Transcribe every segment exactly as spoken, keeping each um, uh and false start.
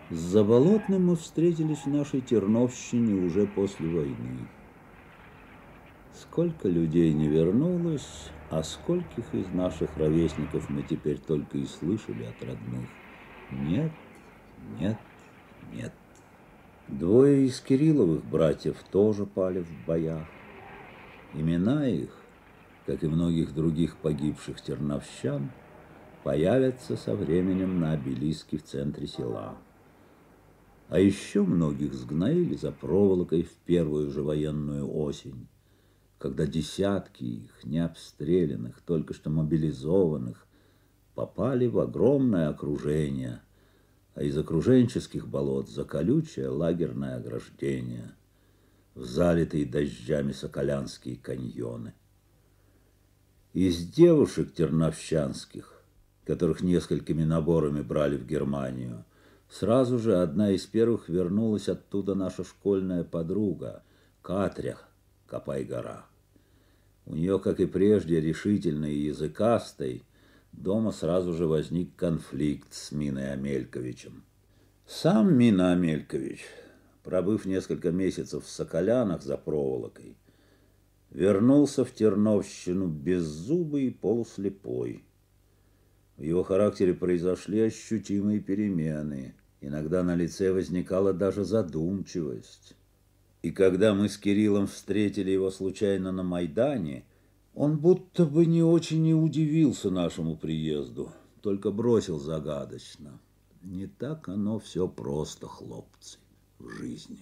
С Заболотным мы встретились в нашей Терновщине уже после войны. Сколько людей не вернулось, а скольких из наших ровесников мы теперь только и слышали от родных. Нет, нет, нет. Двое из Кирилловых братьев тоже пали в боях. Имена их, как и многих других погибших терновщан, появятся со временем на обелиске в центре села. А еще многих сгноили за проволокой в первую же военную осень, когда десятки их, необстрелянных, только что мобилизованных, попали в огромное окружение, а из окруженческих болот за колючее лагерное ограждение, в залитые дождями соколянские каньоны. Из девушек терновщанских, которых несколькими наборами брали в Германию, сразу же одна из первых вернулась оттуда наша школьная подруга, Катря Копай-гора. У нее, как и прежде, решительной и языкастой, дома сразу же возник конфликт с Миной Амельковичем. Сам Мина Амелькович, пробыв несколько месяцев в Соколянах за проволокой, вернулся в Терновщину беззубый и полуслепой. В его характере произошли ощутимые перемены. Иногда на лице возникала даже задумчивость. И когда мы с Кириллом встретили его случайно на Майдане, он будто бы не очень и удивился нашему приезду, только бросил загадочно: не так оно все просто, хлопцы, в жизни.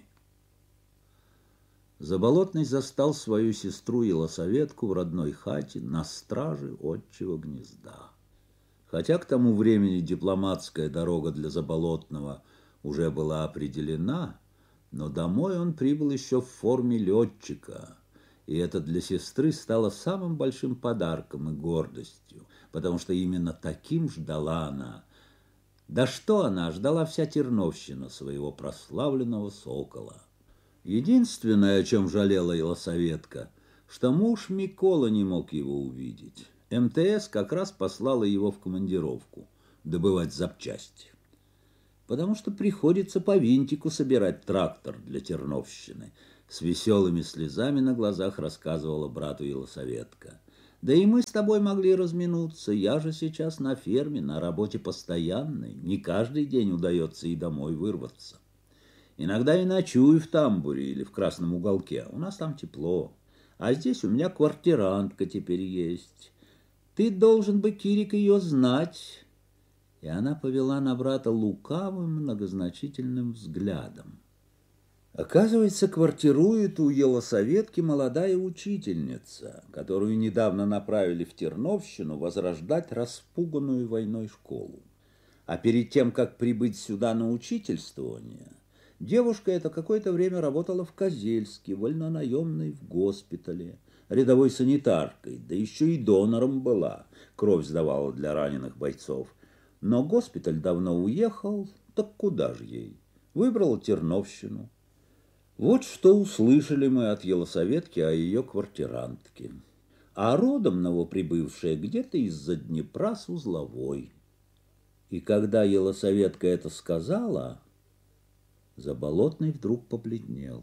Заболотный застал свою сестру Елосаветку в родной хате на страже отчего гнезда. Хотя к тому времени дипломатская дорога для Заболотного уже была определена, но домой он прибыл еще в форме летчика, и это для сестры стало самым большим подарком и гордостью, потому что именно таким ждала она. Да что она, ждала вся Терновщина своего прославленного сокола. Единственное, о чем жалела Елосаветка, что муж Микола не мог его увидеть. эм тэ эс как раз послала его в командировку добывать запчасти, потому что приходится по винтику собирать трактор для Терновщины. С веселыми слезами на глазах рассказывала брату Елосаветка. Да и мы с тобой могли разминуться, я же сейчас на ферме, на работе постоянной, не каждый день удается и домой вырваться. Иногда и ночую в тамбуре или в красном уголке, у нас там тепло, а здесь у меня квартирантка теперь есть. Ты должен бы, Кирик, ее знать. И она повела на брата лукавым, многозначительным взглядом. Оказывается, квартирует у Елосаветки молодая учительница, которую недавно направили в Терновщину возрождать распуганную войной школу. А перед тем, как прибыть сюда на учительствование, девушка эта какое-то время работала в Козельске, вольнонаемной в госпитале, рядовой санитаркой, да еще и донором была, кровь сдавала для раненых бойцов. Но госпиталь давно уехал, так куда же ей? Выбрала Терновщину. Вот что услышали мы от Елосаветки о ее квартирантке. А родом новоприбывшая где-то из-за Днепра с Узловой. И когда Елосаветка это сказала, Заболотный вдруг побледнел.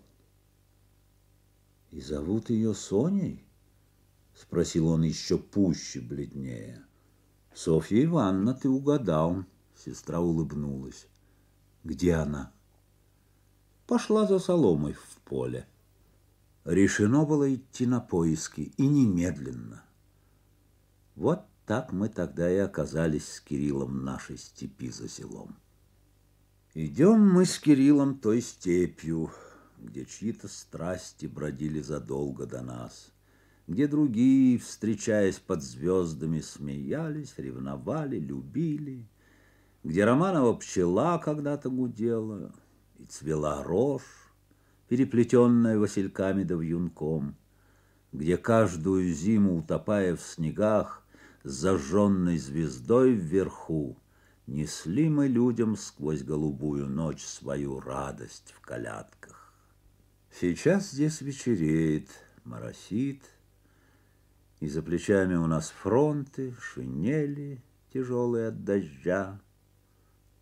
«И зовут ее Соней?» — спросил он еще пуще бледнее. «Софья Ивановна, ты угадал», — сестра улыбнулась. «Где она?» «Пошла за соломой в поле». Решено было идти на поиски, и немедленно. Вот так мы тогда и оказались с Кириллом в нашей степи за селом. Идем мы с Кириллом той степью, где чьи-то страсти бродили задолго до нас, где другие, встречаясь под звездами, смеялись, ревновали, любили, где Романова пчела когда-то гудела и цвела рожь, переплетенная васильками да вьюнком, где каждую зиму, утопая в снегах, с зажженной звездой вверху, несли мы людям сквозь голубую ночь свою радость в колядках. Сейчас здесь вечереет, моросит, и за плечами у нас фронты, шинели, тяжелые от дождя.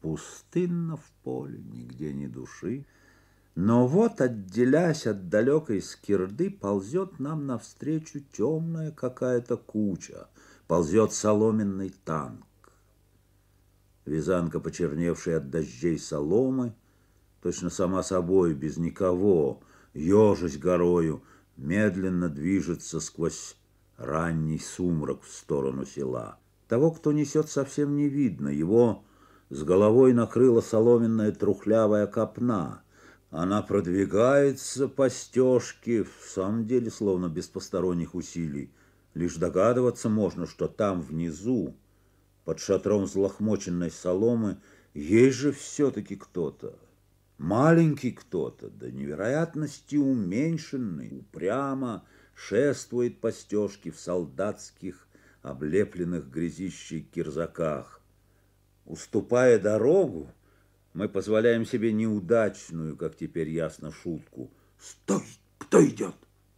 Пустынно в поле, нигде ни души. Но вот, отделясь от далекой скирды, ползет нам навстречу темная какая-то куча, ползет соломенный танк. Вязанка, почерневшая от дождей соломы, точно сама собой, без никого, ежась горою, медленно движется сквозь ранний сумрак в сторону села. Того, кто несет, совсем не видно. Его с головой накрыла соломенная трухлявая копна. Она продвигается по стежке, в самом деле, словно без посторонних усилий. Лишь догадываться можно, что там внизу, под шатром взлохмоченной соломы, есть же все-таки кто-то. Маленький кто-то, до невероятности уменьшенный, упрямо шествует по стежке в солдатских, облепленных грязищей кирзаках. Уступая дорогу, мы позволяем себе неудачную, как теперь ясно, шутку. «Стой! Кто идет?»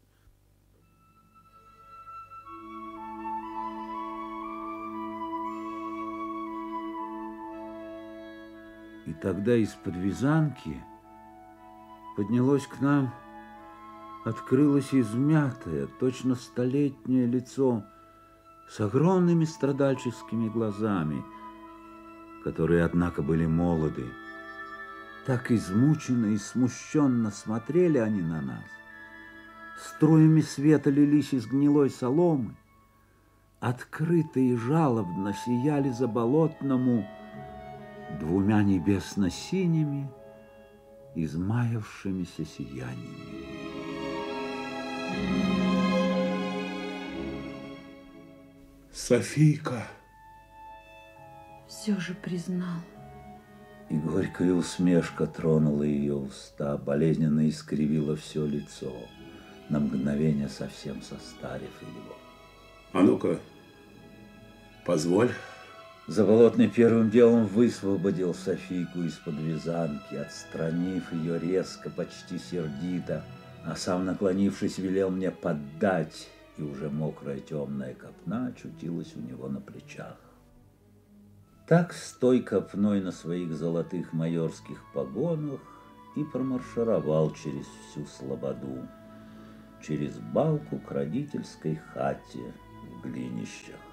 И тогда из-под вязанки поднялось к нам, открылось измятое, точно столетнее лицо с огромными страдальческими глазами, которые, однако, были молоды. Так измученно и смущенно смотрели они на нас. Струями света лились из гнилой соломы, открыто и жалобно сияли заболотному двумя небесно-синими, измаявшимися сияниями. Софийка! Все же признал. И горькая усмешка тронула ее уста, болезненно искривила все лицо, на мгновение совсем состарив его. А ну-ка, позволь. Заболотный первым делом высвободил Софийку из-под вязанки, отстранив ее резко, почти сердито, а сам, наклонившись, велел мне поддать, и уже мокрая темная копна очутилась у него на плечах. Так, с той копной на своих золотых майорских погонах, и промаршировал через всю слободу, через балку к родительской хате в Глинищах.